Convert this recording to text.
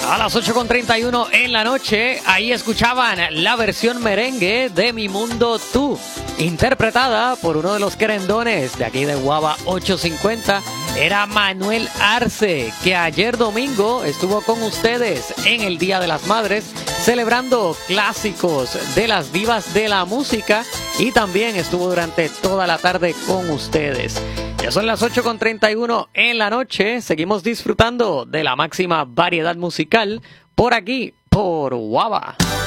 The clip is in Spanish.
A las 8:31 en la noche, ahí escuchaban la versión merengue de Mi Mundo Tú, interpretada por uno de los querendones de aquí de Guava 850, era Manuel Arce, que ayer domingo estuvo con ustedes en el Día de las Madres, celebrando clásicos de las divas de la música, y también estuvo durante toda la tarde con ustedes. Ya son las 8:31 en la noche, seguimos disfrutando de la máxima variedad musical por aquí, por Guava.